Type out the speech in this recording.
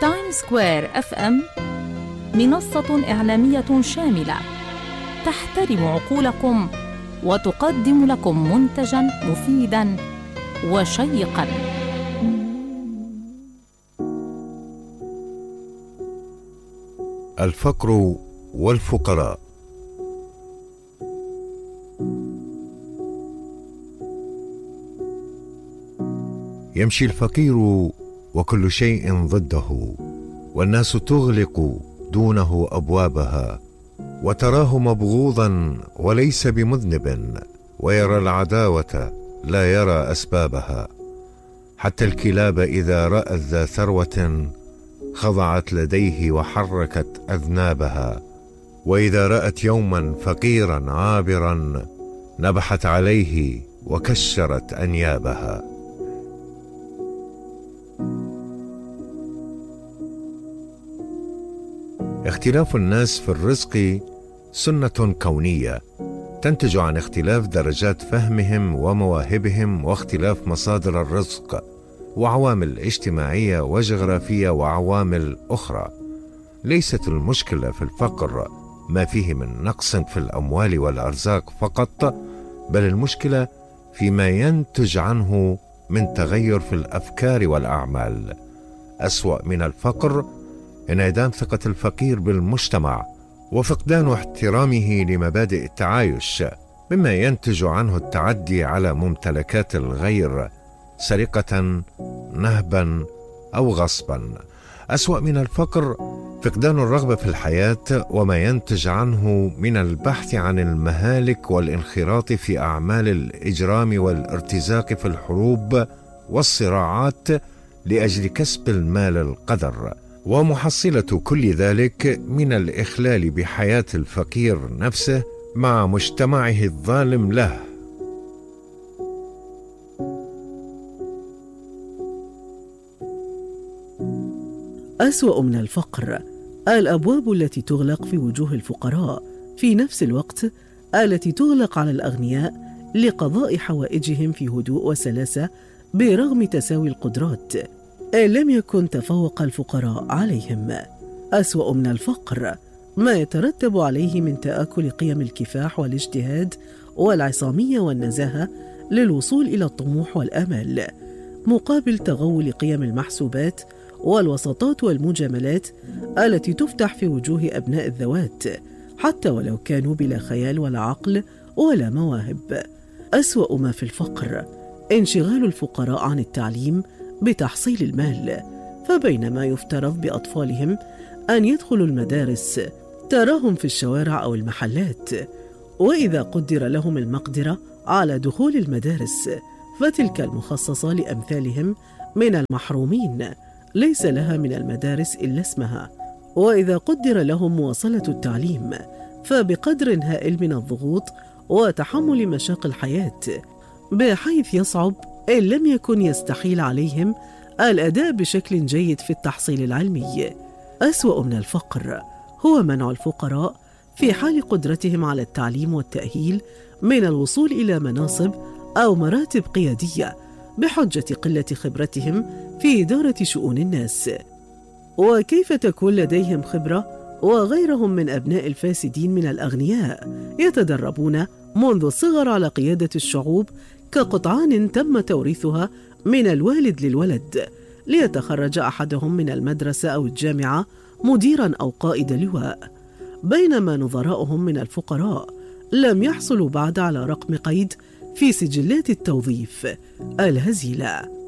تايم سكوير FM منصة إعلامية شاملة تحترم عقولكم وتقدم لكم منتجاً مفيداً وشيقاً. الفقر والفقراء. يمشي الفقير وكل شيء ضده، والناس تغلق دونه أبوابها، وتراه مبغوضا وليس بمذنب، ويرى العداوة لا يرى أسبابها. حتى الكلاب إذا رأت ذا ثروة خضعت لديه وحركت أذنابها، وإذا رأت يوما فقيرا عابرا نبحت عليه وكشرت أنيابها. اختلاف الناس في الرزق سنة كونية تنتج عن اختلاف درجات فهمهم ومواهبهم، واختلاف مصادر الرزق، وعوامل اجتماعية وجغرافية وعوامل أخرى. ليست المشكلة في الفقر ما فيه من نقص في الأموال والأرزاق فقط، بل المشكلة فيما ينتج عنه من تغير في الأفكار والأعمال. أسوأ من الفقر انعدام ثقة الفقير بالمجتمع وفقدان احترامه لمبادئ التعايش، مما ينتج عنه التعدي على ممتلكات الغير سرقة، نهبا أو غصبا. أسوأ من الفقر فقدان الرغبة في الحياة وما ينتج عنه من البحث عن المهالك والانخراط في أعمال الإجرام والارتزاق في الحروب والصراعات لأجل كسب المال القذر. ومحصلة كل ذلك من الإخلال بحياة الفقير نفسه مع مجتمعه الظالم له. أسوأ من الفقر الأبواب التي تغلق في وجوه الفقراء، في نفس الوقت التي تغلق على الأغنياء لقضاء حوائجهم في هدوء وسلاسة برغم تساوي القدرات إن لم يكن تفوق الفقراء عليهم. أسوأ من الفقر ما يترتب عليه من تآكل قيم الكفاح والاجتهاد والعصامية والنزاهة للوصول إلى الطموح والآمال، مقابل تغول قيم المحسوبات والوسطات والمجاملات التي تفتح في وجوه أبناء الذوات، حتى ولو كانوا بلا خيال ولا عقل ولا مواهب. أسوأ ما في الفقر انشغال الفقراء عن التعليم بتحصيل المال، فبينما يفترض بأطفالهم أن يدخلوا المدارس تراهم في الشوارع أو المحلات، وإذا قدر لهم المقدرة على دخول المدارس فتلك المخصصة لأمثالهم من المحرومين ليس لها من المدارس إلا اسمها، وإذا قدر لهم مواصلة التعليم فبقدر هائل من الضغوط وتحمل مشاق الحياة، بحيث يصعب إن لم يكن يستحيل عليهم الأداء بشكل جيد في التحصيل العلمي. أسوأ من الفقر هو منع الفقراء في حال قدرتهم على التعليم والتأهيل من الوصول إلى مناصب أو مراتب قيادية بحجة قلة خبرتهم في إدارة شؤون الناس. وكيف تكون لديهم خبرة وغيرهم من أبناء الفاسدين من الأغنياء يتدربون منذ الصغر على قيادة الشعوب كقطعان تم توريثها من الوالد للولد، ليتخرج أحدهم من المدرسة أو الجامعة مديرا أو قائد لواء، بينما نظراؤهم من الفقراء لم يحصلوا بعد على رقم قيد في سجلات التوظيف الهزيلة.